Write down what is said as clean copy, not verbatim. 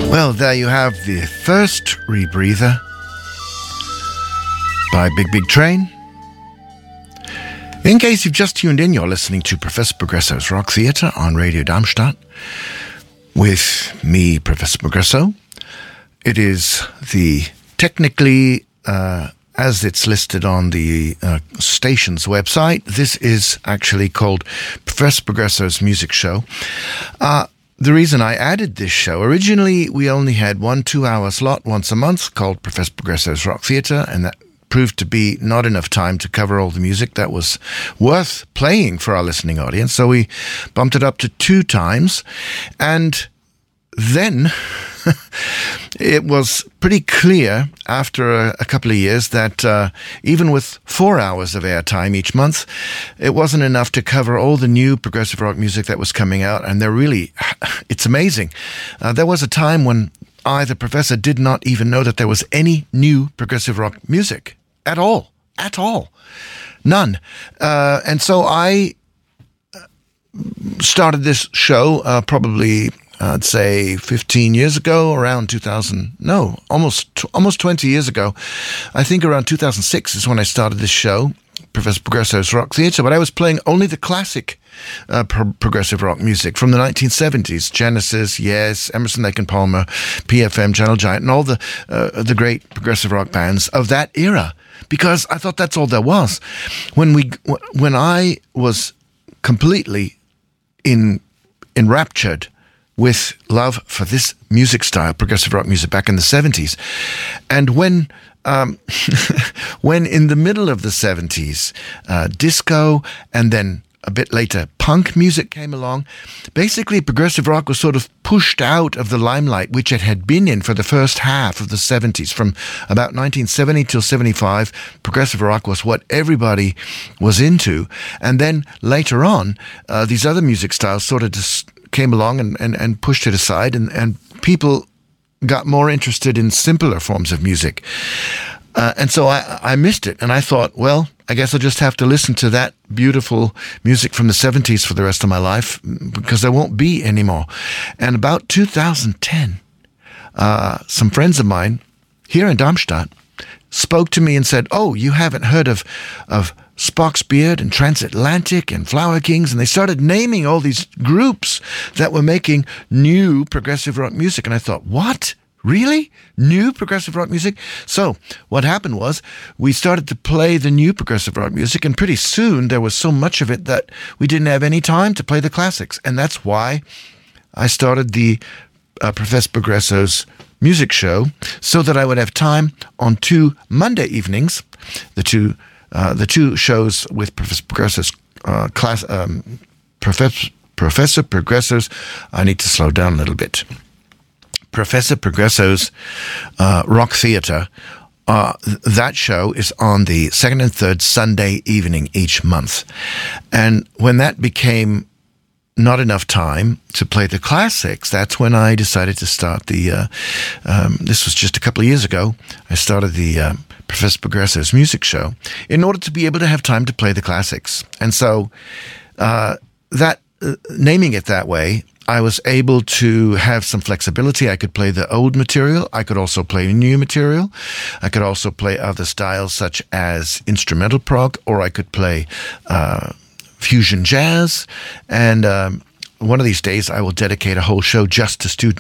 Well, there you have the first rebreather by Big Big Train. In case you've just tuned in, you're listening to Professor Progresso's Rock Theatre on Radio Darmstadt with me, Professor Progresso. It is the technically, as it's listed on the station's website, this is actually called Professor Progresso's Music Show. The reason I added this show, originally we only had 1 2-hour slot once a month called Professor Progresso's Rock Theatre, and that proved to be not enough time to cover all the music that was worth playing for our listening audience. So we bumped it up to 2 times, and then it was pretty clear after a couple of years that even with 4 hours of airtime each month, it wasn't enough to cover all the new progressive rock music that was coming out. And it's amazing. There was a time when I, the professor, did not even know that there was any new progressive rock music at all. None. And so I started this show probably, I'd say 15 years ago, around 2000, no, almost 20 years ago. I think around 2006 is when I started this show, Professor Progresso's Rock Theatre, but I was playing only the classic progressive rock music from the 1970s, Genesis, Yes, Emerson, Lake and Palmer, PFM, Gentle Giant, and all the great progressive rock bands of that era, because I thought that's all there was. When I was completely enraptured with love for this music style, progressive rock music, back in the 70s. And when in the middle of the 70s, disco and then a bit later punk music came along, basically progressive rock was sort of pushed out of the limelight, which it had been in for the first half of the 70s. From about 1970 till 75, progressive rock was what everybody was into. And then later on, these other music styles sort of just came along and pushed it aside, and people got more interested in simpler forms of music. And so I missed it, and I thought, well, I guess I'll just have to listen to that beautiful music from the 70s for the rest of my life, because there won't be any more. And about 2010, some friends of mine here in Darmstadt spoke to me and said, oh, you haven't heard of Spock's Beard and Transatlantic and Flower Kings, and they started naming all these groups that were making new progressive rock music. And I thought, what? Really? New progressive rock music? So what happened was we started to play the new progressive rock music, and pretty soon there was so much of it that we didn't have any time to play the classics. And that's why I started the Professor Progresso's Music Show, so that I would have time on 2 Monday evenings, the two shows with Professor Progresso's Professor Progresso's. I need to slow down a little bit. Professor Progresso's Rock Theatre. That show is on the second and third Sunday evening each month, and when that became not enough time to play the classics, that's when I decided to start the. This was just a couple of years ago. I started the Professor Progresso's Music Show in order to be able to have time to play the classics. And so naming it that way, I was able to have some flexibility. I could play the old material. I could also play new material. I could also play other styles such as instrumental prog, or I could play fusion jazz. And one of these days I will dedicate a whole show just to